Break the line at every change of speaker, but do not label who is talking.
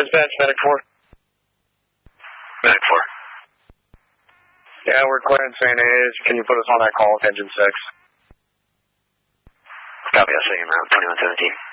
Dispatch, Medic 4.
Medic 4.
Yeah, we're clearing St. A's. Can you put us on that call with engine 6?
Copy, I'll show you around 2117.